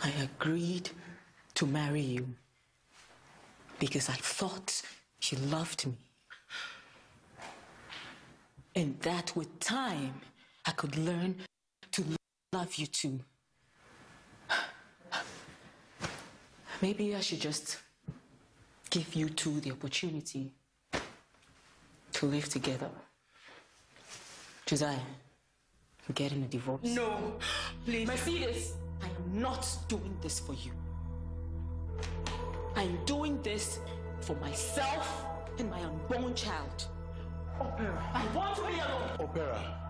I agreed to marry you because I thought you loved me. And that with time, I could learn to love you too. Maybe I should just give you two the opportunity to live together. Josiah, we're getting a divorce. No, please. Mercedes, I am not doing this for you. I am doing this for myself and my unborn child. Opera. I want to be alone. Opera.